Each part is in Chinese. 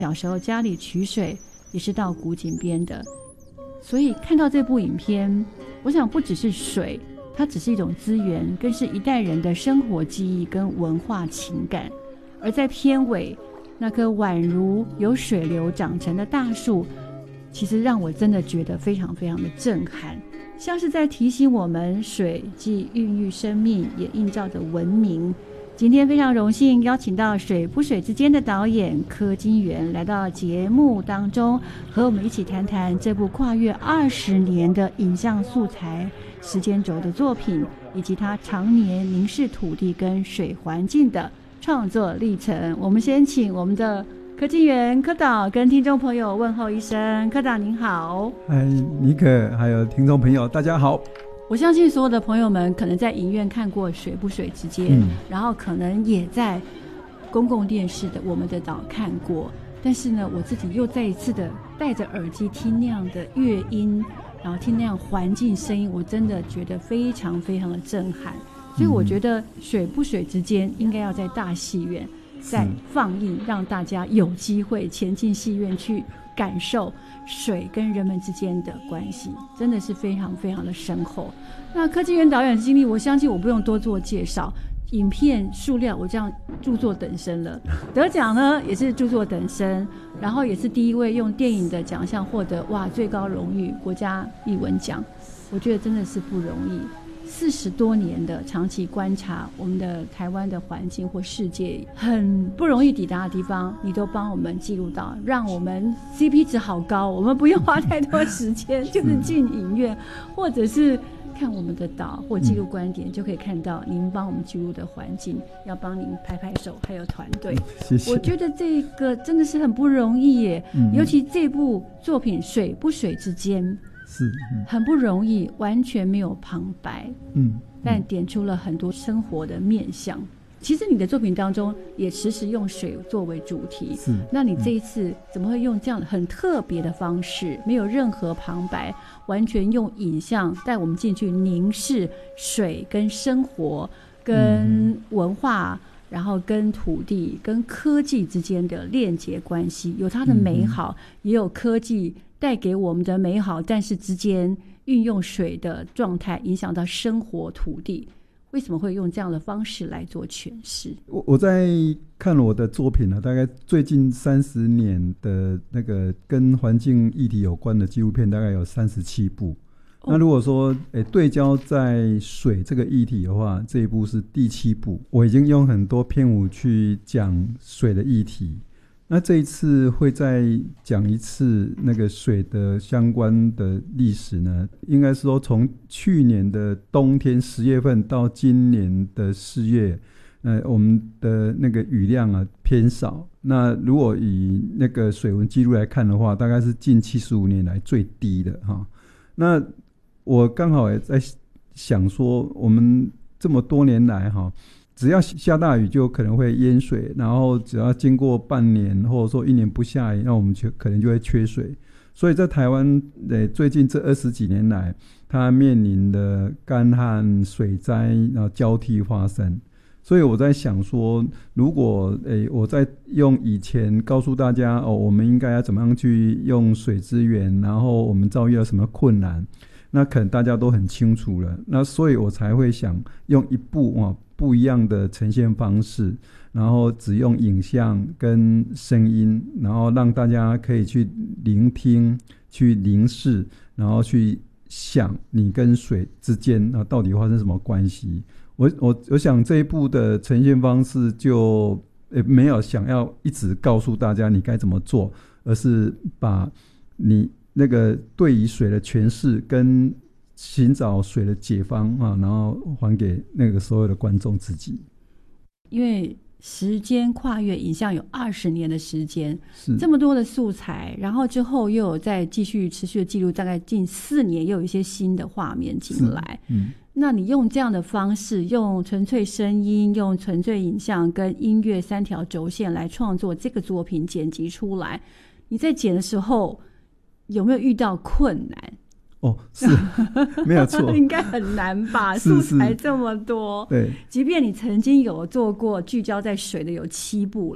小时候家里取水也是到古井边的，所以看到这部影片，我想不只是水，它只是一种资源，更是一代人的生活记忆跟文化情感。而在片尾那棵宛如有水流长成的大树，其实让我真的觉得非常非常的震撼，像是在提醒我们，水既孕育生命，也映照着文明。今天非常荣幸邀请到水不水之间的导演柯金源来到节目当中，和我们一起谈谈这部跨越20年的影像素材时间轴的作品，以及他常年凝视土地跟水环境的创作历程。我们先请我们的柯金源柯导跟听众朋友问候一声。柯导您好。 嗨，尼可还有听众朋友大家好。 我相信所有的朋友们可能在影院看过水不水之间，然后可能也在公共电视的我们的岛看过，但是呢我自己又再一次的戴着耳机听那样的乐音，然后听那样环境声音，我真的觉得非常非常的震撼。所以我觉得水不水之间应该要在大戏院再放映，让大家有机会前进戏院去感受水跟人们之间的关系，真的是非常非常的深厚。那柯金源导演的经历，我相信我不用多做介绍，影片数量我这样著作等身了，得奖呢也是著作等身，然后也是第一位用电影的奖项获得最高荣誉国家艺文奖，我觉得真的是不容易。40多年的长期观察我们的台湾的环境或世界很不容易抵达的地方，你都帮我们记录到，让我们 CP 值好高，我们不用花太多时间就是进影院或者是看我们的岛或记录观点，就可以看到您帮我们记录的环境，要帮您拍拍手，还有团队， 谢谢。 我觉得这个真的是很不容易耶，尤其这部作品水不水之间是很不容易，完全没有旁白，但点出了很多生活的面向。其实你的作品当中也时时用水作为主题，是。那你这一次怎么会用这样很特别的方式，没有任何旁白，完全用影像带我们进去凝视水跟生活、跟文化，然后跟土地、跟科技之间的链接关系，有它的美好，也有科技带给我们的美好，但是之间运用水的状态影响到生活土地，为什么会用这样的方式来做诠释？ 我在看我的作品呢，大概最近30年的那个跟环境议题有关的纪录片大概有37部。那如果说对焦在水这个议题的话，这一部是第7部。我已经用很多篇幅去讲水的议题，那这一次会再讲一次那个水的相关的历史呢，应该是说从去年的冬天10月份到今年的4月，我们的那个雨量偏少。那如果以那个水文记录来看的话，大概是近75年来最低的哈。那我刚好也在想说，我们这么多年来哈，只要下大雨就可能会淹水，然后只要经过半年或者说1年不下雨，那我们可能就会缺水。所以在台湾最近这20几年来，它面临的干旱、水灾然后交替发生。所以我在想说，如果我在用以前告诉大家我们应该要怎么样去用水资源，然后我们遭遇了什么困难，那可能大家都很清楚了。那所以我才会想用一部不一样的呈现方式，然后只用影像跟声音，然后让大家可以去聆听、去凝视，然后去想你跟水之间到底发生什么关系。我想这一部的呈现方式就没有想要一直告诉大家你该怎么做，而是把你那个对于水的诠释跟寻找水的解方然后还给那个所有的观众自己。 因为时间跨越影像有20年的时间，这么多的素材，然后之后又有再继续持续的记录，大概近4年又有一些新的画面进来。那你用这样的方式，用纯粹声音、用纯粹影像跟音乐3条轴线来创作这个作品，剪辑出来，你在剪的时候有没有遇到困难？ 是没有错应该很难吧，素材这么多。对，即便你曾经有做过聚焦在水的有7部了，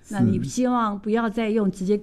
那你希望不要再用直接